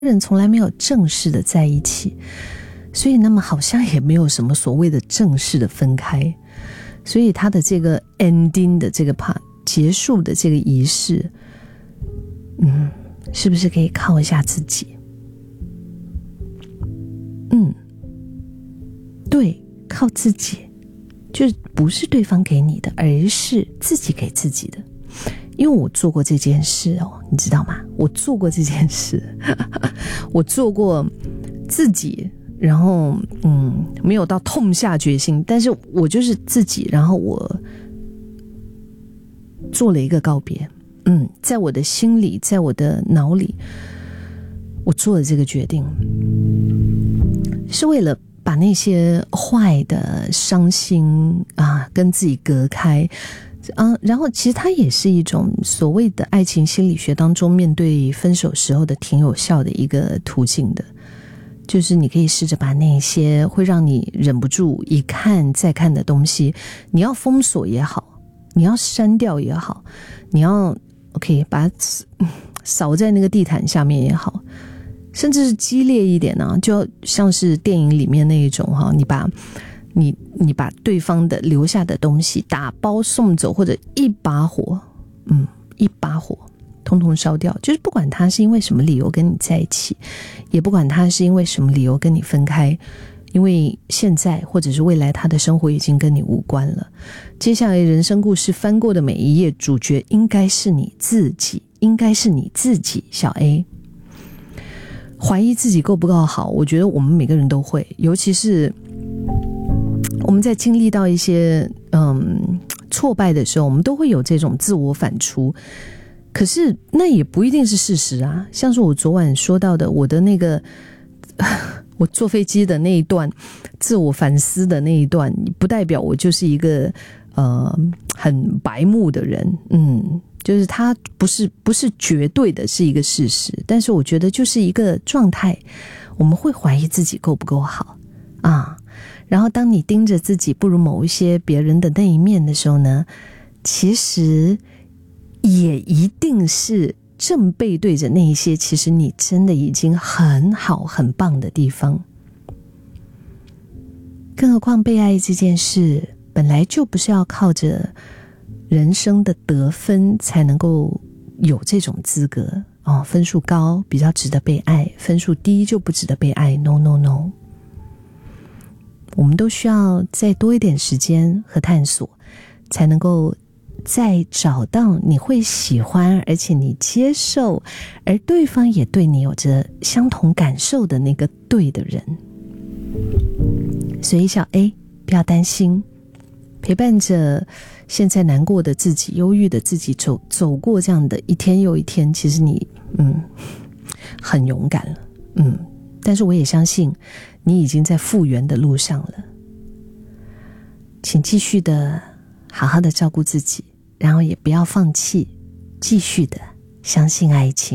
人从来没有正式的在一起，所以那么好像也没有什么所谓的正式的分开，所以他的这个 ending 的这个 part 结束的这个仪式，是不是可以靠一下自己？对，靠自己，就是不是对方给你的，而是自己给自己的。因为我做过这件事你知道吗？我做过这件事我做过自己，然后没有到痛下决心，但是我就是自己，然后我做了一个告别。在我的心里，在我的脑里，我做了这个决定，是为了把那些坏的伤心跟自己隔开。然后其实它也是一种所谓的爱情心理学当中面对分手时候的挺有效的一个途径的，就是你可以试着把那些会让你忍不住一看再看的东西，你要封锁也好，你要删掉也好，你要 OK 把它扫在那个地毯下面也好，甚至是激烈一点就像是电影里面那一种你把对方的留下的东西打包送走，或者一把火通通烧掉，就是不管他是因为什么理由跟你在一起，也不管他是因为什么理由跟你分开，因为现在或者是未来他的生活已经跟你无关了。接下来人生故事翻过的每一页，主角应该是你自己，小 A。 怀疑自己够不够好，我觉得我们每个人都会，尤其是我们在经历到一些挫败的时候，我们都会有这种自我反刍。可是那也不一定是事实啊，像是我昨晚说到的，我的那个我坐飞机的那一段自我反思的那一段，不代表我就是一个很白目的人。就是它不是绝对的是一个事实，但是我觉得就是一个状态，我们会怀疑自己够不够好然后当你盯着自己不如某一些别人的那一面的时候呢，其实也一定是正背对着那一些其实你真的已经很好很棒的地方。更何况被爱这件事本来就不是要靠着人生的得分才能够有这种资格分数高比较值得被爱，分数低就不值得被爱。 No no no， 我们都需要再多一点时间和探索，才能够再找到你会喜欢而且你接受，而对方也对你有着相同感受的那个对的人。所以小 A 不要担心，陪伴着现在难过的自己，忧郁的自己，走过这样的一天又一天，其实你很勇敢了。但是我也相信你已经在复原的路上了。请继续的好好的照顾自己，然后也不要放弃，继续的相信爱情。